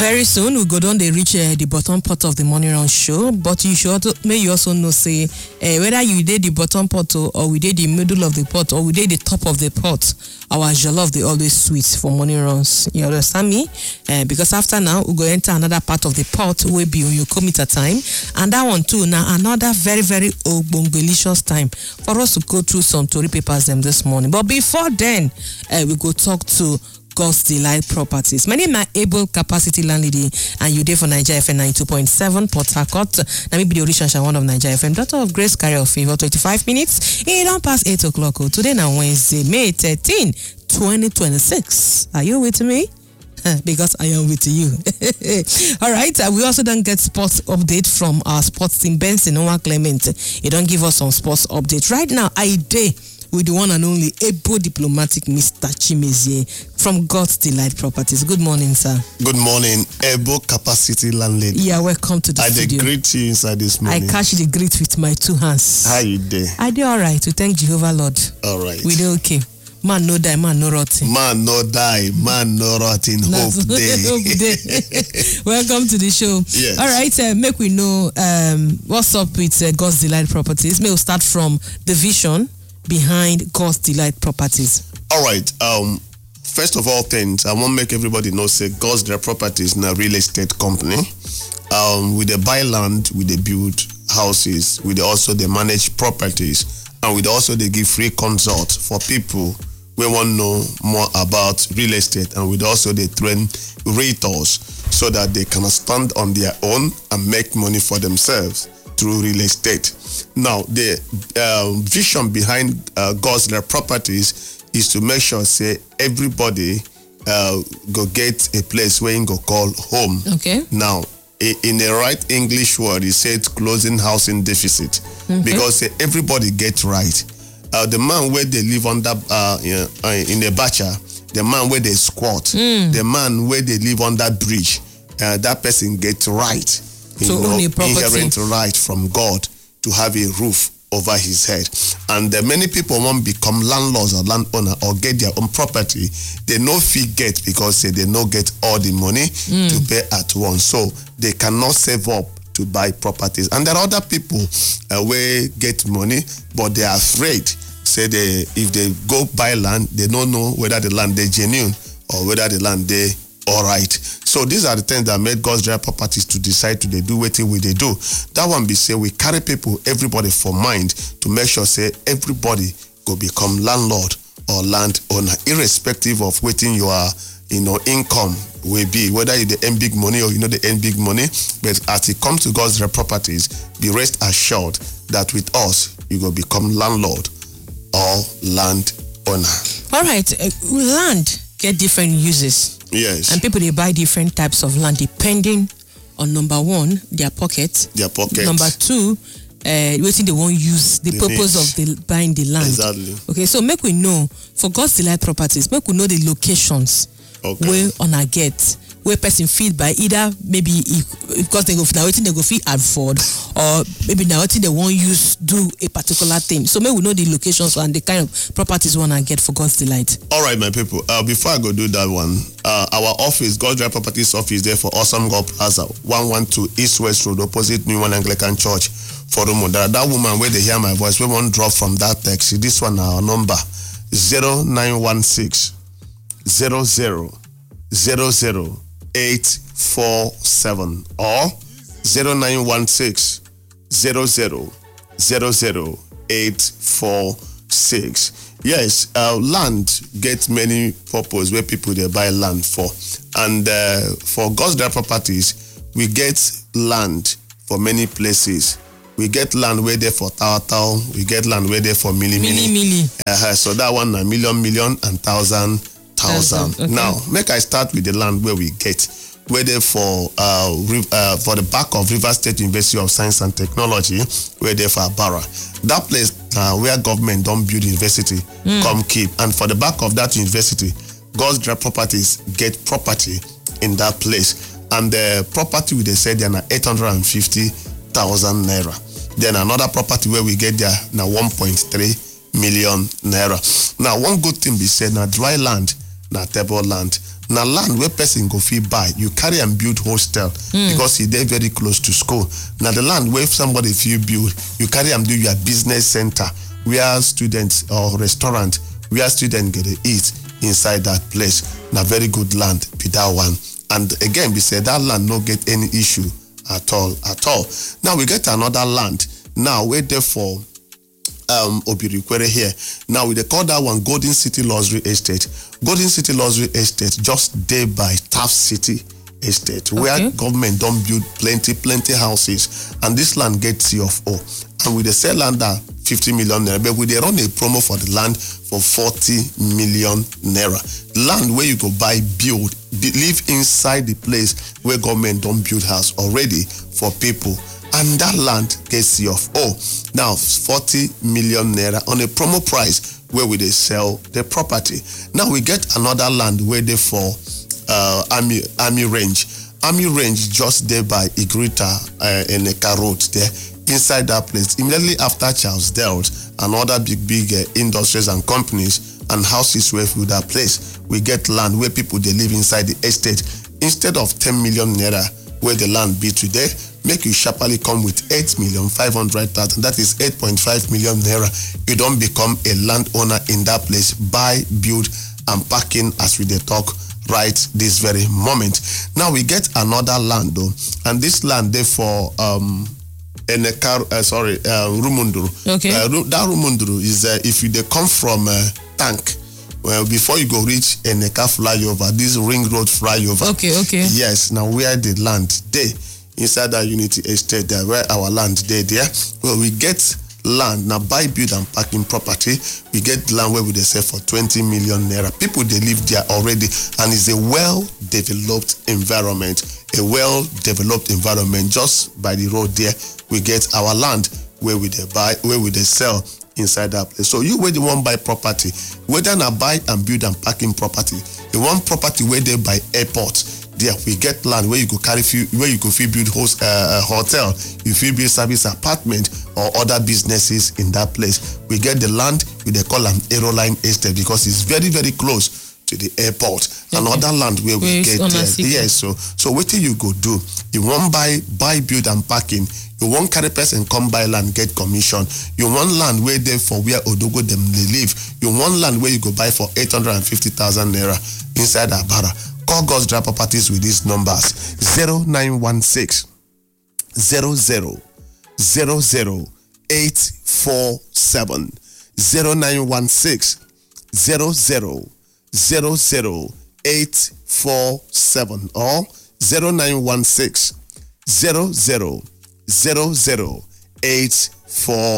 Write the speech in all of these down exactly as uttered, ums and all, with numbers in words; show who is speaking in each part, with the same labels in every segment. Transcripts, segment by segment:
Speaker 1: Very soon we go down they reach uh, the bottom part of the morning round show, but you should may you also know say uh, whether you did the bottom pot or we did the middle of the pot or we did the top of the pot, our jollof they always sweet for morning rounds. You understand me? Uh, because after now we go enter another part of the pot will be on your commuter time, and that one too now another very very ogbong delicious time for us to go through some Tory papers them this morning. But before then, uh, we go talk to God's Delight Properties. My name is Able Capacity Landlady, and you there for Nigeria F M ninety-two point seven Port Harcourt. Now maybe the original one of Nigeria F M. Daughter of Grace Carrier of Favor. twenty-five minutes. It don't pass eight o'clock. Today now Wednesday, May thirteenth, twenty twenty-six. Are you with me? Because I am with you. All right. Uh, we also don't get sports update from our sports team Benson Noah Clement. He don't give us some sports update right now. I day. With the one and only Able Diplomatic Mister Chimezie from God's Delight Properties. Good morning, sir.
Speaker 2: Good morning, Able Capacity Landlady.
Speaker 1: Yeah, welcome to the
Speaker 2: I
Speaker 1: studio.
Speaker 2: I greet you inside this morning.
Speaker 1: I catch the greet with my two hands.
Speaker 2: How you there?
Speaker 1: I do all right. We thank Jehovah Lord.
Speaker 2: All right.
Speaker 1: We do okay. Man no die, man no rotting.
Speaker 2: Man no die, man no rotting. Hope day.
Speaker 1: Hope day. Welcome to the show.
Speaker 2: Yes.
Speaker 1: All right, uh, make we know um, what's up with uh, God's Delight Properties. May we start from the vision behind God's Delight Properties.
Speaker 2: All right. Um, first of all things, I want to make everybody know say God's Delight Properties is a real estate company. Um, we they buy land, we they build houses, we they also they manage properties, and we also they give free consult for people we want to know more about real estate, and we also they train realtors so that they can stand on their own and make money for themselves through real estate. Now, the uh, vision behind uh, God's Delight Properties is to make sure, say, everybody uh, go get a place where you go call home.
Speaker 1: Okay.
Speaker 2: Now, in the right English word, it said closing housing deficit. Okay. Because uh, everybody get right. Uh, the man where they live under uh, in a bacha, the man where they squat, mm. the man where they live under bridge, uh, that person get right.
Speaker 1: So
Speaker 2: know,
Speaker 1: only property.
Speaker 2: Inherent right from God to have a roof over his head. And uh, many people won't become landlords or landowner or get their own property. They no fee get because say, they no get all the money mm. to pay at once. So they cannot save up to buy properties. And there are other people uh, where get money, but they are afraid. Say they if they go buy land, they don't know whether the land they genuine or whether the land they all right. So these are the things that made God's Delight Properties to decide to they do what we they do. That one be say we carry people, everybody for mind to make sure say everybody go become landlord or landowner, irrespective of waiting your you know income will be, whether you the earn big money or you know the earn big money. But as it comes to God's Delight Properties, be rest assured that with us you go become landlord or landowner.
Speaker 1: All right, uh, land get different uses.
Speaker 2: Yes.
Speaker 1: And people they buy different types of land depending on number one, their pocket.
Speaker 2: Their pocket.
Speaker 1: Number two, uh waiting they won't use the, the purpose needs. of the buying the land.
Speaker 2: Exactly.
Speaker 1: Okay, so make we know for God's Delight Properties, make we know the locations okay. where on our get where person feed by either maybe if, because they go now waiting they go feed afford or maybe now waiting they won't use do a particular thing. So maybe we know the locations and the kind of properties we wanna get for God's Delight.
Speaker 2: All right, my people. Uh, before I go do that one, uh, our office, God's Delight Properties office, there for Awesome God Plaza, one one two East West Road, opposite New One Anglican Church, for Rumo. That, that woman where they hear my voice, we won't drop from that taxi. This one, our number zero nine one six zero zero zero zero. eight four seven or zero nine one six zero zero zero zero eight four six. Yes, uh, land gets many purposes where people they buy land for, and uh, for God's Delight Properties, we get land for many places. We get land where they for Tao Tao, we get land where they for Mili Mili.
Speaker 1: Mili.
Speaker 2: Uh, so that one a million million and thousand. Thousand. Okay. Now, make I start with the land where we get, where they for uh, uh for the back of River State University of Science and Technology, where they for Barra. That place uh, where government don't build university, mm. come keep. And for the back of that university, God's Delight Properties get property in that place. And the property they said they are eight hundred and fifty thousand naira. Then another property where we get there now one point three million naira. Now one good thing be said now dry land. Na table land. Now land where person go fit buy, you carry and build hostel mm. because e dey very close to school. Now the land where somebody fit build, you carry and do your business center where students or restaurant where students get to eat inside that place. Now very good land be that one. And again, we say that land no get any issue at all, at all. Now we get another land. Now we're there for um Obirikwere here. Now we they call that one Golden City Luxury Estate. Golden City Luxury Estate just there by Taft City Estate, okay. where government don't build plenty, plenty houses, and this land gets C of O. And we they sell land at fifty million naira, but we they run a promo for the land for forty million naira. Land where you go buy, build, live inside the place where government don't build house already for people. And that land gets C of O. Now, forty million naira on a promo price where we they sell the property. Now we get another land where they for uh, Army Army Range. Army Range just there by Igrita uh, in Eka Road there. Inside that place, immediately after Charles Delt and other big, big uh, industries and companies and houses where through that place, we get land where people they live inside the estate. Instead of ten million naira where the land be today, make you sharply come with eight million five hundred thousand. That is eight point five million naira. You don't become a landowner in that place. Buy, build, and parking as we they talk right this very moment. Now we get another land though, and this land therefore um in a car uh, sorry uh, Rumunduru.
Speaker 1: Okay.
Speaker 2: Uh, that Rumunduru is uh, if you they come from uh, Tank. Well, before you go reach Eneka flyover, this ring road flyover.
Speaker 1: Okay, okay.
Speaker 2: Yes, now where the land they inside that Unity Estate there, where our land they there. Well, we get land now buy, build, and parking property. We get land where we they sell for twenty million naira. People they live there already, and it's a well-developed environment. A well-developed environment just by the road there. We get our land where we they buy, where we they sell. Inside that place. So you where the one buy property, whether na buy and build and parking property, the one property where they buy airport, there we get land where you go carry few, where you go feel build host uh, hotel, you feel build service apartment or other businesses in that place. We get the land we they call an Aeroline Estate because it's very very close to the airport. Okay. Another land where we where get there. Yes, so so what do you go do? You want buy buy build and parking. You want carry person come buy land, get commission. You want land where they for where Odogo them they live. You want land where you go buy for eight hundred fifty thousand naira inside Abara. Call God's Dry Properties with these numbers zero nine one six zero zero zero zero eight four seven zero nine one six zero zero zero zero eight four seven or zero nine one six zero zero zero zero eight four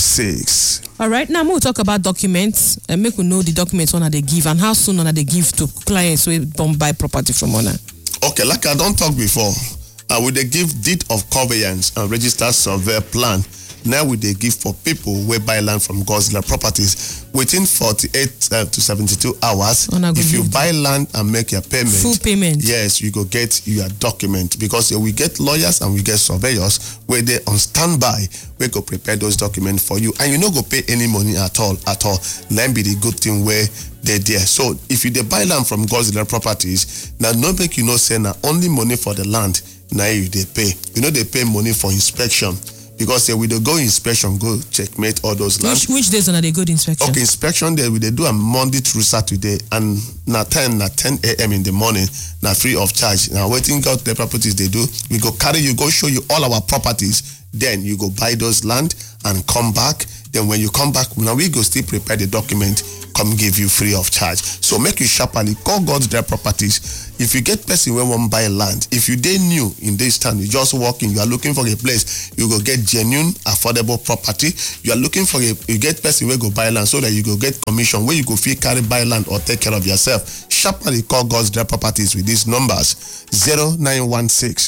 Speaker 2: six.
Speaker 1: All right, now we'll talk about documents and make we know the documents one they give and how soon one they give to clients who don't buy property from owner.
Speaker 2: Okay, like I don't talk before, uh, we they give deed of conveyance and registered survey plan. Now we they give for people who buy land from Godzilla Properties within forty-eight uh, to seventy-two hours. If you buy land and make your payment,
Speaker 1: full payment,
Speaker 2: yes, you go get your document because uh, we get lawyers and we get surveyors where they on standby. We go prepare those documents for you, and you no go pay any money at all, at all. Then be the good thing where they there. So if you they buy land from Godzilla Properties, now no make you no say now only money for the land. Now you they pay. You know they pay money for inspection. Because uh, we don't go inspection, go checkmate all those lands.
Speaker 1: Which, which days are they good inspection?
Speaker 2: Okay, inspection day we they do a Monday through Saturday and na ten na ten a.m. in the morning, na free of charge. Now waiting out the properties they do, we go carry you, go show you all our properties. Then you go buy those land and come back. Then when you come back, now we go still prepare the document, come give you free of charge. So make you sharply call God's Dry Properties. If you get person where one buy land, if you dey new in this town, you just walking, you are looking for a place, you go get genuine, affordable property. You are looking for a, you get person where go buy land so that you go get commission where you go feel carry buy land or take care of yourself. Sharply call God's Dry Properties with these numbers zero nine one six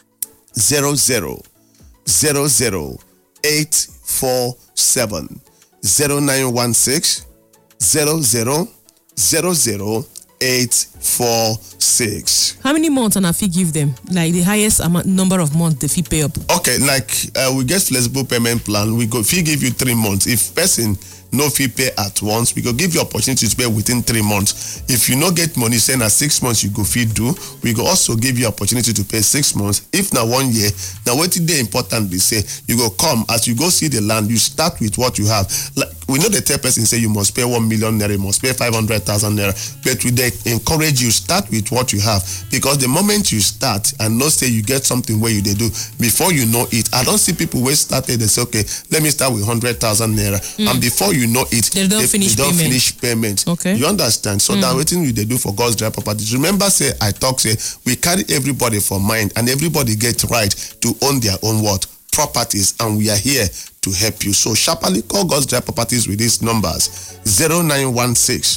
Speaker 2: zero zero zero zero eight four seven zero nine one six zero zero zero zero eight four six.
Speaker 1: How many months and I fee give them? Like the highest amount number of months the fee pay up?
Speaker 2: Okay, like uh, we get flexible payment plan. We go fee give you three months. If person no fee pay at once. We go give you opportunity to pay within three months. If you no get money, say na six months you go fit do. We go also give you opportunity to pay six months. If na one year, now wetin dey important be say you go come as you go see the land. You start with what you have. Like we know the tell person say you must pay one million naira, you must pay five hundred thousand naira, but we dey encourage you start with what you have, because the moment you start and not say you get something where you dey do, before you know it, I don't see people wey started they say okay, let me start with hundred thousand naira, mm. and before you know it,
Speaker 1: they don't, they, finish,
Speaker 2: they don't
Speaker 1: payment.
Speaker 2: finish payment.
Speaker 1: Okay,
Speaker 2: you understand? So mm. that wetin we dey do for God's Dry Properties. Remember, say I talk say we carry everybody for mind, and everybody get right to own their own what properties, and we are here to help you. So sharply call God's Dry Properties with these numbers: zero nine one six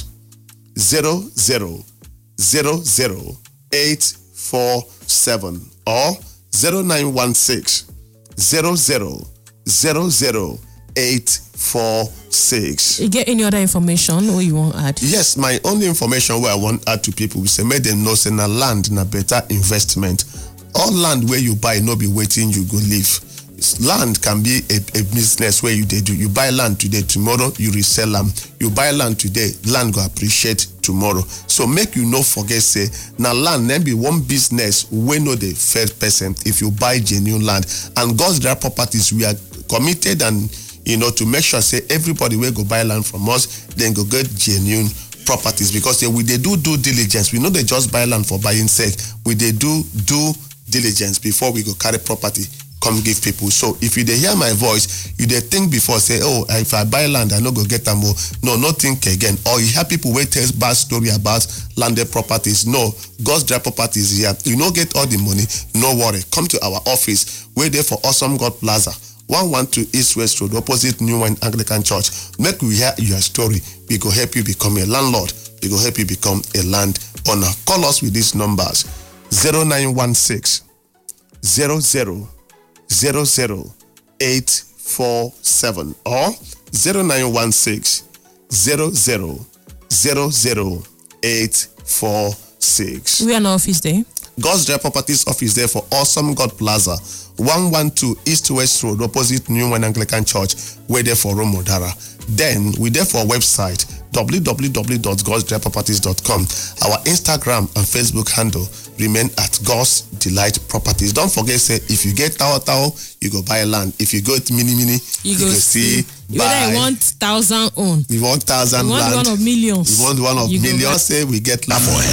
Speaker 2: zero zero zero zero eight four seven or zero nine one six zero zero zero zero eight four six.
Speaker 1: You get any other information or you want to add?
Speaker 2: Yes, my only information where I want to add to people, we say make them know say na land na better investment. All land where you buy no be waiting you go live. Land can be a, a business where you they do. You buy land today, tomorrow you resell them. You buy land today, land go appreciate tomorrow. So make you no forget say now land then be one business we know the first person if you buy genuine land. And God's Dry Properties, we are committed and you know to make sure say everybody will go buy land from us, then go get genuine properties, because say we they do due diligence. We know they just buy land for buying sake. We they do due diligence before we go carry property come give people. So if you they hear my voice, you they think before say, oh, if I buy land, I no go get them more. No, not think again. Or you hear people wait tell bad story about landed properties. No, God's Dry Properties here. You no get all the money, no worry. Come to our office. We're there for Awesome God Plaza, one one two East West Road, opposite New Wine Anglican Church. Make we hear your story. We go help you become a landlord. We go help you become a land owner. Call us with these numbers: zero nine one six zero zero zero zero eight four seven or zero nine one six zero zero zero zero eight four six.
Speaker 1: We are in office there.
Speaker 2: God's Dry Properties office there for Awesome God Plaza, one one two East West Road, opposite New Wine Anglican Church. We're there for Romodara. Then we there for our website w w w dot gods dry properties dot com. Our Instagram and Facebook handle remain at God's Delight Properties. Don't forget, say if you get tower tower, you go buy land. If you go to mini mini,
Speaker 1: you, you
Speaker 2: go,
Speaker 1: go
Speaker 2: see.
Speaker 1: see whether you want thousand own,
Speaker 2: you want thousand
Speaker 1: you want
Speaker 2: land,
Speaker 1: one of millions,
Speaker 2: you want one of
Speaker 1: you
Speaker 2: millions. Say we get land for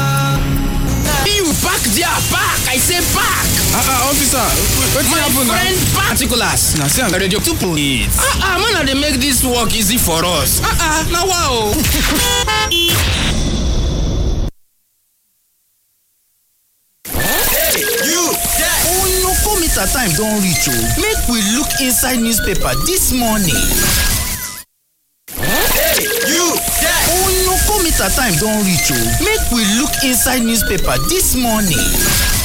Speaker 3: You park there, park. I say park.
Speaker 4: Ah, uh, uh, officer, what's
Speaker 3: My
Speaker 4: happening now?
Speaker 3: friend particulars.
Speaker 4: Now, see, I'm radio two points.
Speaker 3: Ah, ah, man, they make this work easy for us. Ah, ah, now wow.
Speaker 5: Hey, you, there. Oh, no, come meter time don't reach you. Make we look inside newspaper this morning. Hey, you, there. Oh, no, come meter time don't reach you. Make we look inside newspaper this morning.